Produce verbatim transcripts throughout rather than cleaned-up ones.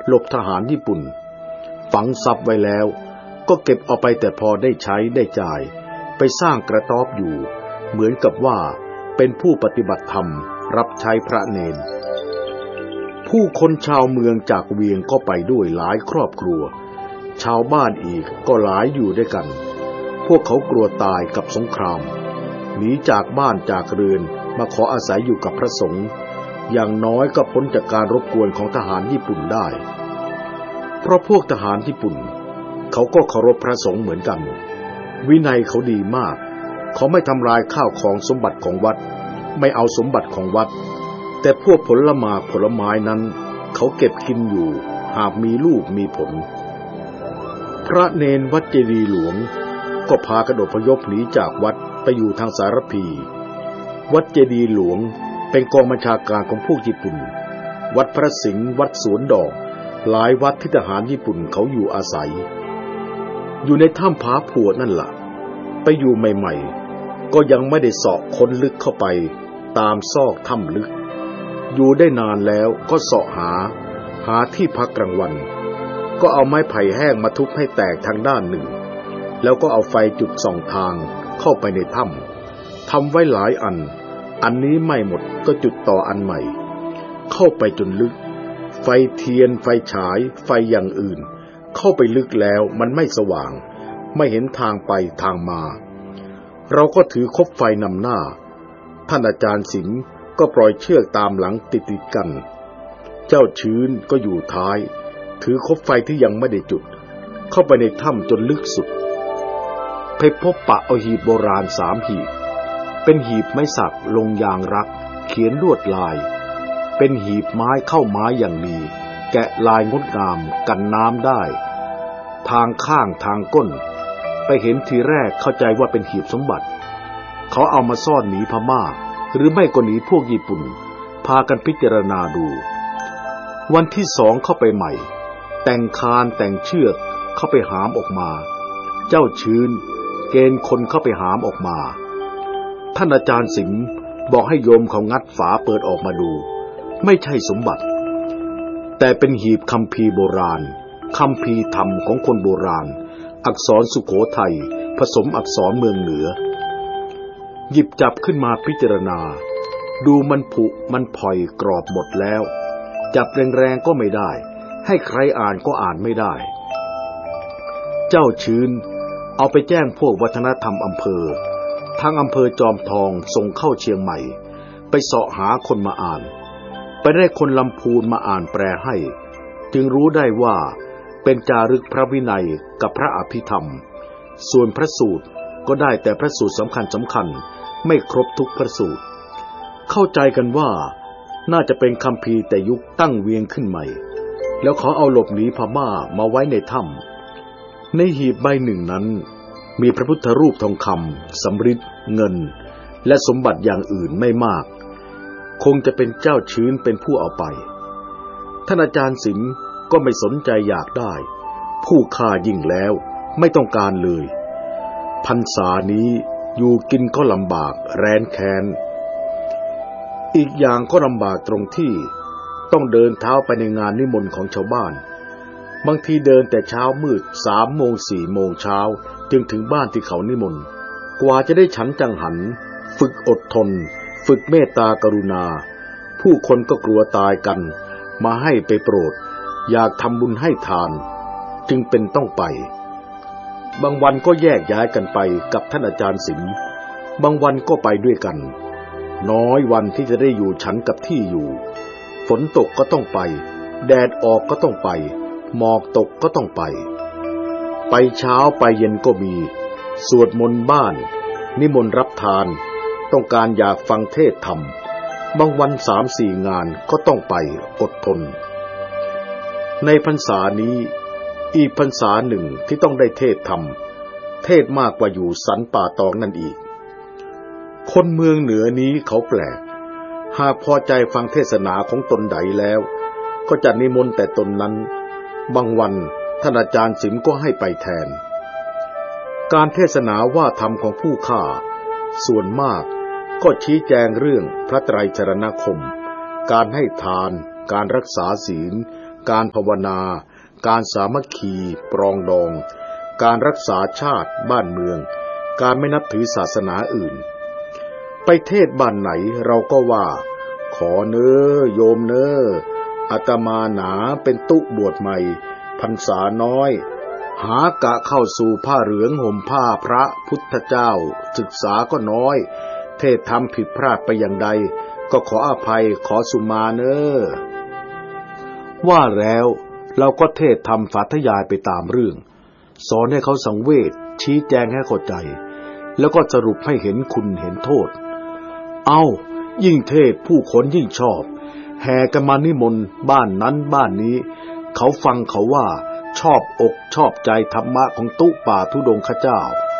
หลบทหารญี่ปุ่นฝังทรัพย์ไว้แล้วก็เก็บเอาไปแต่พอได้ใช้ได้จ่ายไปสร้างกระต๊อบอยู่เหมือนกับว่าเป็นผู้ปฏิบัติธรรมรับใช้พระเนนผู้คนชาวเมืองจากเวียงก็ไปด้วยหลายครอบครัวชาวบ้านอีกก็หลายอยู่ด้วยกันพวกเขากลัวตายกับสงครามหนีจากบ้านจากเรือนมาขออาศัยอยู่กับพระสงฆ์อย่างน้อยก็พ้นจากการรบกวนของทหารญี่ปุ่นได้เพราะพวกทหารญี่ปุ่นเขาก็เคารพพระสงฆ์เหมือนกันวินัยเขาดีมากเขาไม่ทำลายข้าวของสมบัติของวัดไม่เอาสมบัติของวัดแต่พวกผลไม้ผลไม้นั้นเขาเก็บกินอยู่หากมีลูกมีผลพระเนนวัดเจดีย์หลวงก็พากระโดดพยพหนีจากวัดไปอยู่ทางสารพีวัดเจดีย์หลวงเป็นกองบัญชาการของพวกญี่ปุ่นวัดพระสิงห์วัดสวนดอกหลายวัดที่ทหารญี่ปุ่นเขาอยู่อาศัยอยู่ในถ้ำผาพวดนั่นล่ะไปอยู่ใหม่ๆก็ยังไม่ได้เสาะค้นลึกเข้าไปตามซอกถ้ำลึกอยู่ได้นานแล้วก็เสาะหาหาที่พักกลางวันก็เอาไม้ไผ่แห้งมาทุบให้แตกทางด้านหนึ่งแล้วก็เอาไฟจุดส่องทางเข้าไปในถ้ำทำไว้หลายอันอันนี้ไม่หมดก็จุดต่ออันใหม่เข้าไปจนลึกไฟเทียนไฟฉายไฟอย่างอื่นเข้าไปลึกแล้วมันไม่สว่างไม่เห็นทางไปทางมาเราก็ถือคบไฟนำหน้าท่านอาจารย์สิงห์ก็ปล่อยเชือกตามหลังติดๆกันเจ้าชื้นก็อยู่ท้ายถือคบไฟที่ยังไม่ได้จุดเข้าไปในถ้ำจนลึกสุดไปพบปะเอาหีบโบราณสามหีบเป็นหีบไม้สักลงยางรักเขียนลวดลายเป็นหีบไม้เข้าไม้อย่างดีแกะลายงดงามกันน้ำได้ทางข้างทางก้นไปเห็นทีแรกเข้าใจว่าเป็นหีบสมบัติเขาเอามาซ่อนหนีพม่าหรือไม่ก็หนีพวกญี่ปุ่นพากันพิจารณาดูวันที่สองเข้าไปใหม่แต่งคานแต่งเชือกเข้าไปหามออกมาเจ้าชื้นเกณฑ์คนเข้าไปหามออกมาท่านอาจารย์สิงห์บอกให้โยมเขางัดฝาเปิดออกมาดูไม่ใช่สมบัติแต่เป็นหีบคัมภีร์โบราณคัมภีร์ธรรมของคนโบราณอักษรสุโขทัยผสมอักษรเมืองเหนือหยิบจับขึ้นมาพิจารณาดูมันผุมันผ่อยกรอบหมดแล้วจับแรงๆก็ไม่ได้ให้ใครอ่านก็อ่านไม่ได้เจ้าชื้นเอาไปแจ้งพวกวัฒนธรรมอำเภอทางอำเภอจอมทองส่งเข้าเชียงใหม่ไปเสาะหาคนมาอ่านไปได้คนลำพูนมาอ่านแปลให้จึงรู้ได้ว่าเป็นจารึกพระวินัยกับพระอภิธรรมส่วนพระสูตรก็ได้แต่พระสูตรสำคัญสำคัญไม่ครบทุกพระสูตรเข้าใจกันว่าน่าจะเป็นคัมภีร์แต่ยุคตั้งเวียงขึ้นใหม่แล้วเขาเอาหลบหนีพม่ามาไว้ในถ้ำในหีบใบหนึ่งนั้นมีพระพุทธรูปทองคำสำริดเงินและสมบัติอย่างอื่นไม่มากคงจะเป็นเจ้าชื้นเป็นผู้เอาไปท่านอาจารย์สิงห์ก็ไม่สนใจอยากได้ผู้ฆ่ายิ่งแล้วไม่ต้องการเลยพรรษานี้อยู่กินก็ลำบากแร้นแค้นอีกอย่างก็ลำบากตรงที่ต้องเดินเท้าไปในงานนิมนต์ของชาวบ้านบางทีเดินแต่เช้ามืดสามโมงสี่โมงเช้าจึงถึงบ้านที่เขานิมนต์กว่าจะได้ฉันจังหันฝึกอดทนฝึกเมตตากรุณาผู้คนก็กลัวตายกันมาให้ไปโปรดอยากทำบุญให้ทานจึงเป็นต้องไปบางวันก็แยกย้ายกันไปกับท่านอาจารย์สิงห์บางวันก็ไปด้วยกันน้อยวันที่จะได้อยู่ฉันกับที่อยู่ฝนตกก็ต้องไปแดดออกก็ต้องไปหมอกตกก็ต้องไปไปเช้าไปเย็นก็มีสวดมนต์บ้านนิมนต์รับทานต้องการอยากฟังเทศน์ธรรมบางวันสามสี่งานก็ต้องไปอดทนในพรรษานี้อีกพรรษาหนึ่งที่ต้องได้เทศน์ธรรมเทศน์มากกว่าอยู่สันป่าตองนั่นอีกคนเมืองเหนือนี้เขาแปลกหากพอใจฟังเทศนาของตนใดแล้วก็จะนิมนต์แต่ตนนั้นบางวันท่านอาจารย์สิมก็ให้ไปแทนการเทศนาว่าธรรมของผู้ฆ่าส่วนมากก็ชี้แจงเรื่องพระไตรสรณคมการให้ทานการรักษาศีลการภาวนาการสามัคคีปรองดองการรักษาชาติบ้านเมืองการไม่นับถือศาสนาอื่นไปเทศบ้านไหนเราก็ว่าขอเน้อโยมเน้ออาตมาหนาเป็นตุบวชใหม่พรรษาน้อยหากะเข้าสู่ผ้าเหลืองห่มผ้าพระพุทธเจ้าศึกษาก็น้อยเทศทำผิดพลาดไปอย่างใดก็ขออภัยขอสุมาเน้อว่าแล้วเราก็เทศทำสาธยายไปตามเรื่องสอนให้เขาสังเวชชี้แจงให้เข้าใจแล้วก็สรุปให้เห็นคุณเห็นโทษเอายิ่งเทศผู้คนยิ่งชอบแห่กันมานิมนต์บ้านนั้นบ้านนี้เขาฟังเขาว่าชอบอกชอบใจธรรมะของตุป่าธุดงคเจ้า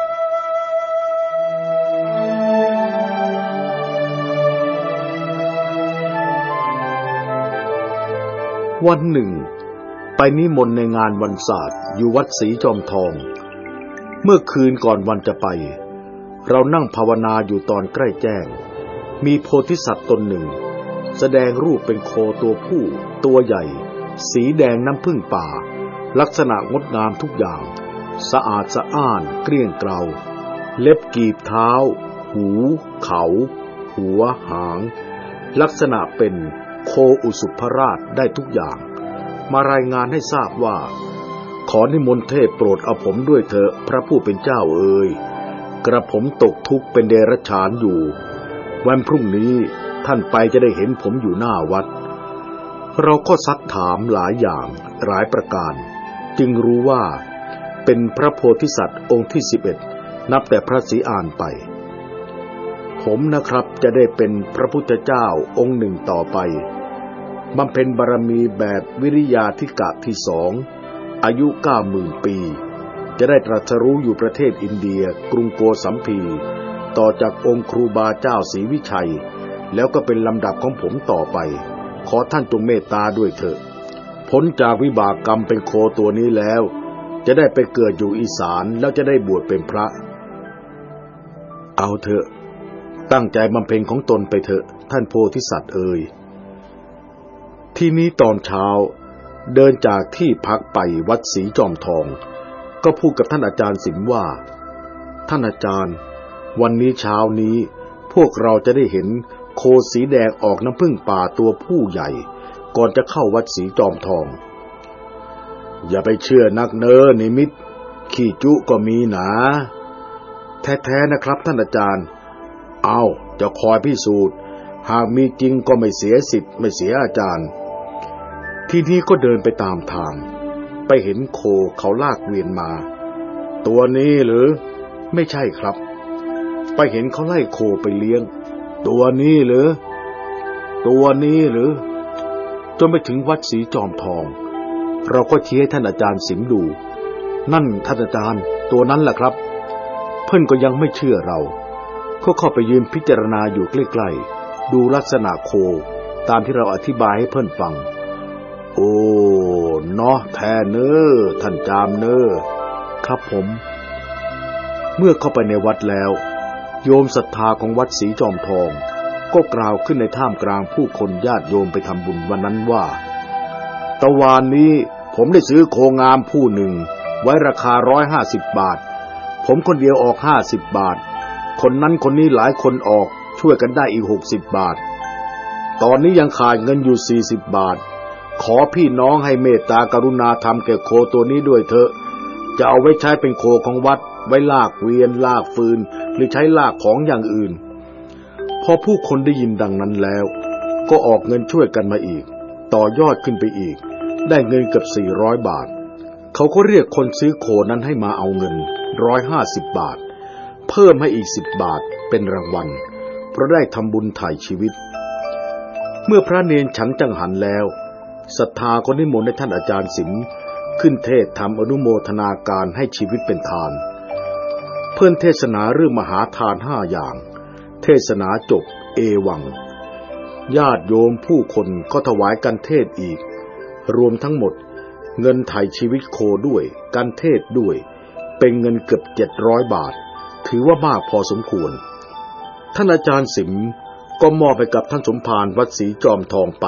วันหนึ่งไปนิมนต์ในงานวันศาสตร์อยู่วัดศรีจอมทองเมื่อคืนก่อนวันจะไปเรานั่งภาวนาอยู่ตอนใกล้แจ้งมีโพธิสัตว์ตนหนึ่งแสดงรูปเป็นโคตัวผู้ตัวใหญ่สีแดงน้ำผึ้งป่าลักษณะงดงามทุกอย่างสะอาดสะอ้านเกลี้ยงเกลาเล็บกีบเท้าหูเขาหัวหางลักษณะเป็นโคอุสุภราชได้ทุกอย่างมารายงานให้ทราบว่าขอนิมนต์เทพโปรดเอาผมด้วยเถอะพระผู้เป็นเจ้าเอ่ยกระผมตกทุกข์เป็นเดรัจฉานอยู่วันพรุ่งนี้ท่านไปจะได้เห็นผมอยู่หน้าวัดเราก็ซักถามหลายอย่างหลายประการจึงรู้ว่าเป็นพระโพธิสัตว์องค์ที่สิบเอ็ดนับแต่พระศรีอานไปผมนะครับจะได้เป็นพระพุทธเจ้าองค์หนึ่งต่อไปบำเพ็ญบารมีแบบวิริยาธิกะที่สองอายุเก้าหมื่นปีจะได้ตรัสรู้อยู่ประเทศอินเดียกรุงโกสัมพีต่อจากองค์ครูบาเจ้าศรีวิชัยแล้วก็เป็นลำดับของผมต่อไปขอท่านจงเมตตาด้วยเถิดพ้นจากวิบากกรรมเป็นโคตัวนี้แล้วจะได้ไปเกิดอยู่อีสานแล้วจะได้บวชเป็นพระเอาเถอะตั้งใจบำเพ็ญของตนไปเถอะท่านโพธิสัตว์เอ่ยที่นี้ตอนเช้าเดินจากที่พักไปวัดศรีจอมทองก็พูดกับท่านอาจารย์สิมว่าท่านอาจารย์วันนี้เช้านี้พวกเราจะได้เห็นโคสีแดงออกน้ำผึ้งป่าตัวผู้ใหญ่ก่อนจะเข้าวัดศรีจอมทองอย่าไปเชื่อนักเน้อนิมิตขี้จุก็มีหนาแท้ๆนะครับท่านอาจารย์เอาจะคอยพิสูจน์หากมีจริงก็ไม่เสียสิทธิ์ไม่เสียอาจารย์ทีนี้ก็เดินไปตามทางไปเห็นโคเขาลากเกวียนมาตัวนี้หรือไม่ใช่ครับไปเห็นเขาไล่โคไปเลี้ยงตัวนี้หรือตัวนี้หรือจนไปถึงวัดศรีจอมทองเราก็ชี้ให้ท่านอาจารย์สิมดูนั่นท่านอาจารย์ตัวนั้นแหละครับเพิ่นก็ยังไม่เชื่อเราก็เข้าไปยืนพิจารณาอยู่ใกล้ๆดูลักษณะโคตามที่เราอธิบายให้เพิ่นฟังโอ้เนาะแท้เน้อท่านจามเน้อครับผมเมื่อเข้าไปในวัดแล้วโยมศรัทธาของวัดศรีจอมทองก็กล่าวขึ้นในท่ามกลางผู้คนญาติโยมไปทำบุญวันนั้นว่าตะวันนี้ผมได้ซื้อโคงามผู้หนึ่งไว้ราคาร้อยห้าสิบบาทผมคนเดียวออกห้าสิบบาทคนนั้นคนนี้หลายคนออกช่วยกันได้อีกหกสิบบาทตอนนี้ยังขาดเงินอยู่สี่สิบบาทขอพี่น้องให้เมตตากรุณาทำแก่โคตัวนี้ด้วยเถอะจะเอาไว้ใช้เป็นโคของวัดไว้ลากเกวียนลากฟืนหรือใช้ลากของอย่างอื่นพอผู้คนได้ยินดังนั้นแล้วก็ออกเงินช่วยกันมาอีกต่อยอดขึ้นไปอีกได้เงินเกือบสี่ร้อยบาทเขาก็เรียกคนซื้อโคนั้นให้มาเอาเงินหนึ่งร้อยห้าสิบบาทเพิ่มให้อีกสิบบาทเป็นรางวัลเพราะได้ทำบุญถ่ายชีวิตเมื่อพระเนรฉันจังหันแล้วศรัทธาก็นิมนต์ให้ท่านอาจารย์สิมขึ้นเทศทำอนุโมทนาการให้ชีวิตเป็นทานเพิ่นเทศนาเรื่องมหาทานห้าอย่างเทศนาจบเอวังญาติโยมผู้คนก็ถวายกันเทศอีกรวมทั้งหมดเงินไถ่ชีวิตโคด้วยกันเทศด้วยเป็นเงินเกือบเจ็ดร้อยบาทถือว่ามากพอสมควรท่านอาจารย์สิมก็มอบไปกับท่านสมภารวัดศรีจอมทองไป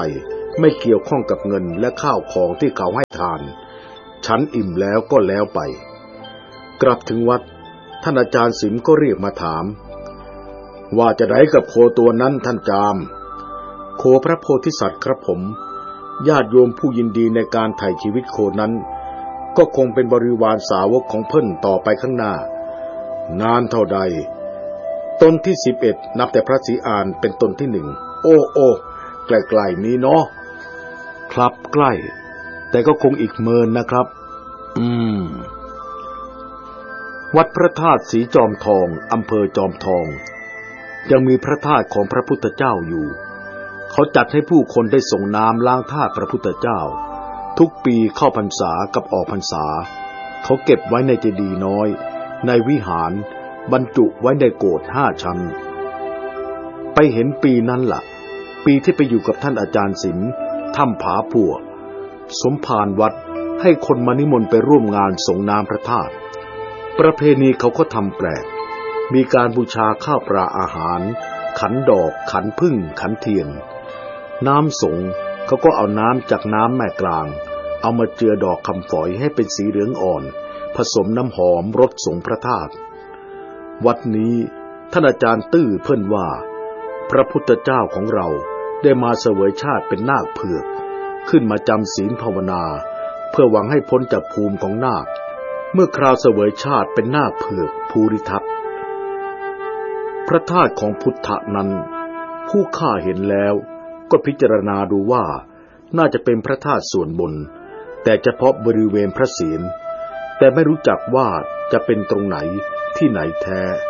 ไม่เกี่ยวข้องกับเงินและข้าวของที่เขาให้ทานฉันอิ่มแล้วก็แล้วไปกลับถึงวัดท่านอาจารย์สิมก็เรียกมาถามว่าจะไหนกับโคตัวนั้นท่านจามโคพระโพธิสัตว์ครับผมญาติโยมผู้ยินดีในการไถ่ชีวิตโคนั้นก็คงเป็นบริวารสาวกของเพิ่นต่อไปข้างหน้านานเท่าใดตนที่สิบเอ็ดนับแต่พระศรีอานเป็นตนที่หนึ่งโอ้โอ้ใกล้ๆนี้เนาะครับใกล้แต่ก็คงอีกเมินนะครับอืมวัดพระธาตุสีจอมทองอำเภอจอมทองยังมีพระธาตุของพระพุทธเจ้าอยู่เขาจัดให้ผู้คนได้ส่งน้ำล้างธาตุพระพุทธเจ้าทุกปีเข้าพรรษากับออกพรรษาเขาเก็บไว้ในเจดีย์น้อยในวิหารบรรจุไว้ในโกฐห้าชั้นไปเห็นปีนั้นล่ะปีที่ไปอยู่กับท่านอาจารย์สิมถ้ำผาปัวสมภารวัดให้คนมานิมนต์ไปร่วมงานส่งน้ำพระธาตุประเพณีเขาก็ทำแปลกมีการบูชาข้าวปลาอาหารขันดอกขันพึ่งขันเทียนน้ำสงเขาก็เอาน้ำจากน้ำแม่กลางเอามาเจือดอกคำฝอยให้เป็นสีเหลืองอ่อนผสมน้ำหอมรสสงพระธาตุวัดนี้ท่านอาจารย์ตื้อเพิ่นว่าพระพุทธเจ้าของเราได้มาเสวยชาติเป็นนาคเผือกขึ้นมาจำศีลภาวนาเพื่อหวังให้พ้นจากภูมิของนาคเมื่อคราวเสวยชาติเป็นนาคเผือกภูริทัตพระธาตุของพุทธะนั้นผู้ข้าเห็นแล้วก็พิจารณาดูว่าน่าจะเป็นพระธาตุส่วนบนแต่เฉพาะบริเวณพระศีลแต่ไม่รู้จักว่าจะเป็นตรงไหนที่ไหนแท้